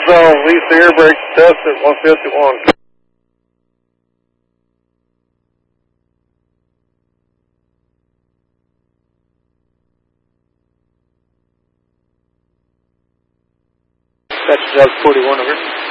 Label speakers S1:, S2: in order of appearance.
S1: zone, lease the air brakes, test at 151.
S2: That's 41 over.